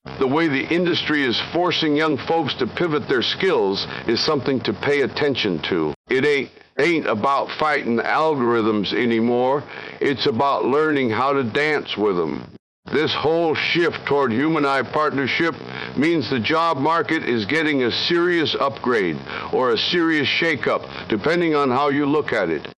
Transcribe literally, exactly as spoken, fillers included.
The way the industry is forcing young folks to pivot their skills is something to pay attention to. It ain't ain't about fighting algorithms anymore. It's about learning how to dance with them. This whole shift toward human-eye partnership means the job market is getting a serious upgrade or a serious shakeup, depending on how you look at it.